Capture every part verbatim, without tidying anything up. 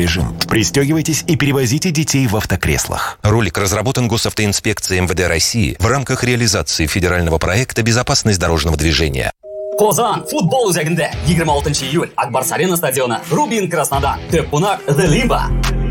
режим. Пристегивайтесь и перевозите детей в автокреслах. Ролик разработан Госавтоинспекцией эм вэ дэ России в рамках реализации федерального проекта «Безопасность дорожного движения». Qozon futbol o'zagida yigirma oltinchi iyul Akbar Sarena stadioni Rubin Krasnodar Teppunar The Limba.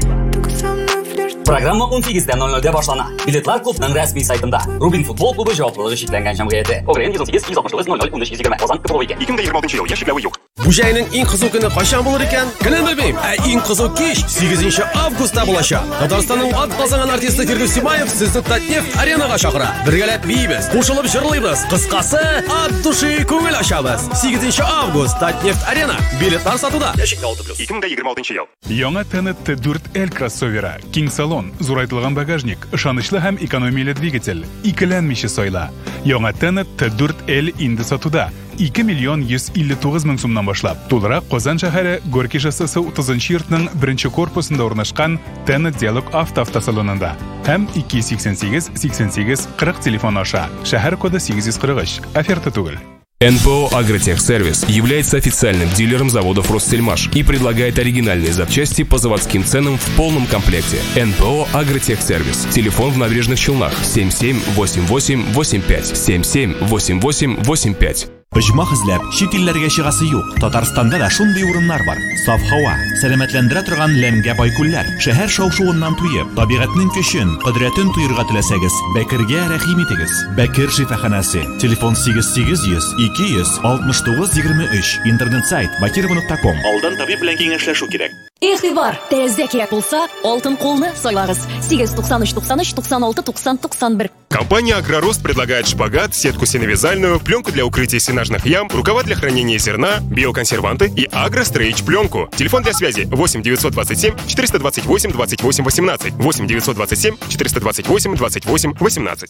Programma o'n sakkizda nol nolda boshlanadi. Biletlar klubning rasmiy saytida. Rubin futbol klubi javobligi cheklangan jamiyati. O'g'rin yuz o'n sakkiz yuz oltmish to'qqiz nol nol o'n besh yuz yigirma. Qozon Kubovika. ikki ming yigirma oltinchi yil yashiklar yo'q. Bu jayning eng qiziq kuni qachon bo'lar ekan? Qanday bilmayman. Eng qiziq kech sakkizinchi avgustda bo'ladi. Tataristonning ot-qozongan artisti Kirgiz Simayev sizni Tatneft arenaga chaqiradi. Birgalab biymiz, qo'shilib jurlaymiz. Qisqasi, от души ko'ngil ochamiz. sakkizinchi avgust Tatneft arena. Biletlar sotuvda. Yashiklar olti plus. ikki ming yigirma oltinchi yil. Яңа Т төрт Л кроссовері, киң салон, зурайтылған багажник, ышанычлы һәм экономияле двигатель, икеләнмичә сайла. Яңа Т төрт Л инде сатуда. ике миллион йөз илле тугыз мең сумнан башлап. Тулырак Казан шәһәре Горький шоссесі утызынчы йортның беренче корпусында урнашкан Т Диалог авто автосалонында. Һәм ике йөз сиксән сигез сиксән сигез кырык телефон аша. Шәһәр коды сигез йөз кырык өч. Оферта түгел. эн пэ о «Агротехсервис» является официальным дилером заводов «Россельмаш» и предлагает оригинальные запчасти по заводским ценам в полном комплекте. эн пэ о «Агротехсервис». Телефон в Набережных Челнах семь семь восемь восемь восемь пять семь семь восемь восемь восемь пять. Пыжмах эзләп, чит илләргә чыгасы юк. Татарстанда да шундый урыннар бар. Саф һава, сәламәтләндерә торган ләмгә бай күлләр. Шәһәр шау-шуыннан туеп, табигатьнең көчен, кудрәтен туйырга теләсәгез, Бәкергә рәхим итегез. Бәкер шифаханасы. Телефон сигез сигез йөз ике йөз алтмыш тугыз егерме өч. Интернет сайт бакирова нокта ком. Алдан табиб белән киңәшләшү кирәк. Игътибар! Тәзә кирәк булса, алтын кулны сайлагыз. сигез туксан өч туксан үч туксан алты туксан туксан бер. Компания «Агророст» предлагает шпагат, сетку сеновязальную, пленку для укрытия сенажных ям, рукава для хранения зерна, биоконсерванты и агрострейч пленку. Телефон для связи восемь девятьсот двадцать семь четыреста двадцать восемь двадцать восемь восемнадцать. восемь девятьсот двадцать семь четыреста двадцать восемь двадцать восемь восемнадцать.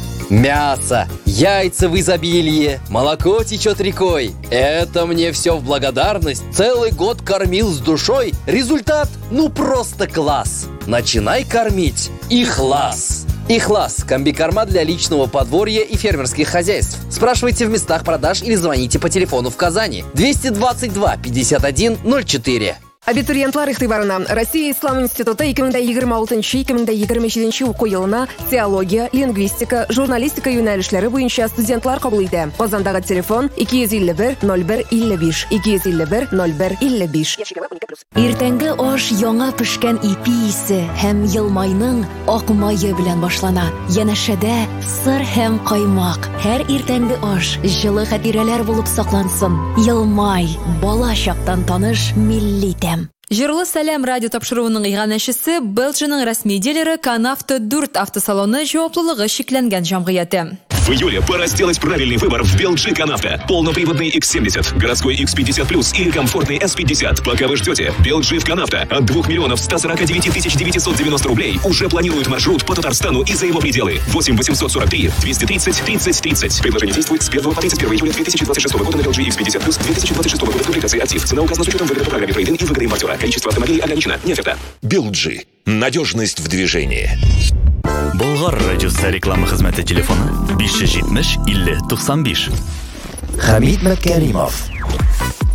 Мясо, яйца в изобилии, молоко течет рекой. Это мне все в благодарность. Целый год кормил с душой. Результат, ну просто класс. Начинай кормить Ихлас. Ихлас – комбикорма для личного подворья и фермерских хозяйств. Спрашивайте в местах продаж или звоните по телефону в Казани двести двадцать два пятьдесят один ноль четыре. Абитуриентлар игътибарына Россия Ислам институты ике мең егерме алтынчы - ике мең егерме җиденче уку елына теология, лингвистика, журналистика юнәлешләре буенча студентлар кабул итә. Казандагы телефон ике йөз илле бер ноль бер илле биш ике йөз илле бер ноль бер илле биш. Иртәнге аш яңа пешкән ипи исе һәм елмайның ак мае белән башлана. Янәшәдә сыр һәм каймак. Һәр иртәнге аш җылы хатирәләр булып саклансын. Елмай, бала чактан таныш милли тәм. Җырлы сәлам радио тапшыруының иганәчесе Белджиның рәсми дилеры Канав Т дүрт автосалоны җаваплылыгы шикләнгән җәмгыяте. В июле пора сделать правильный выбор в Белджи Канавто. Полноприводный икс семьдесят, городской икс пятьдесят плюс или комфортный эс пятьдесят. Пока вы ждете, Белджи в Канавто от двух миллионов ста сорока девяти тысяч девятисот девяносто рублей уже планирует маршрут по Татарстану и за его пределы. восемь восемьсот сорок три двести тридцать тридцать тридцать. Предложение действует с первого по тридцать первое июля две тысячи двадцать шестого года на Белджи икс пятьдесят плюс две тысячи двадцать шестого года публикации актив. Цена указана с учетом выгоды по программе трейд-ин и выгоды импортера. Количество автомобилей ограничено. Не оферта. Белджи. Надежность в движении. Болгар радиосы реклама хезмәте телефоны биш йөз җитмеш илле туксан биш. Хамид Мәккәримов.